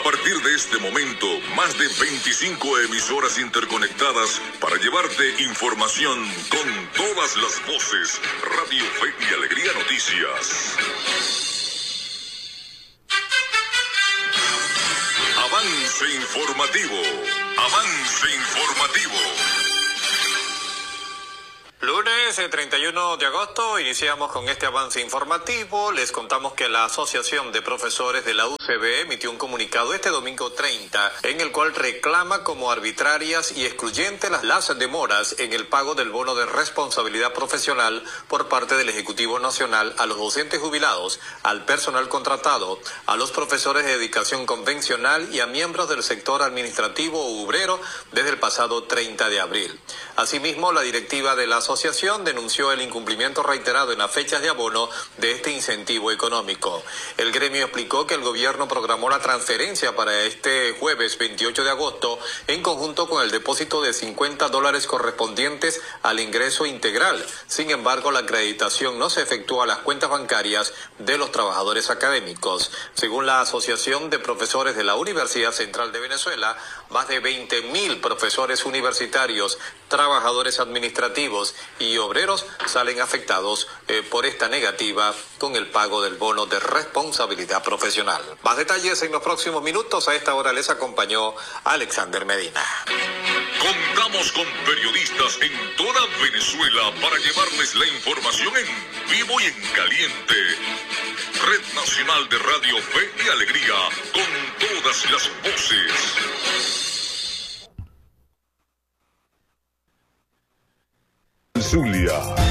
partir de este momento, más de 25 emisoras interconectadas para llevarte información con todas las voces. Radio Fe y Alegría Noticias. Avance informativo. Avance informativo. Lunes 31 de agosto iniciamos con este avance informativo. Les contamos que la Asociación de Profesores de la UCB emitió un comunicado este domingo 30 en el cual reclama como arbitrarias y excluyentes las demoras en el pago del bono de responsabilidad profesional por parte del Ejecutivo Nacional a los docentes jubilados, al personal contratado, a los profesores de dedicación convencional y a miembros del sector administrativo o obrero desde el pasado 30 de abril. Asimismo, la directiva de la asociación denunció el incumplimiento reiterado en las fechas de abono de este incentivo económico. El gremio explicó que el gobierno programó la transferencia para este jueves 28 de agosto en conjunto con el depósito de $50 correspondientes al ingreso integral. Sin embargo, la acreditación no se efectuó a las cuentas bancarias de los trabajadores académicos. Según la Asociación de Profesores de la Universidad Central de Venezuela, más de 20.000 profesores universitarios, trabajadores administrativos y obreros salen afectados por esta negativa con el pago del bono de responsabilidad profesional. Más detalles en los próximos minutos. A esta hora les acompañó Alexander Medina. Contamos con periodistas en toda Venezuela para llevarles la información en vivo y en caliente. Red Nacional de Radio Fe y Alegría, con todas las voces. Zulia.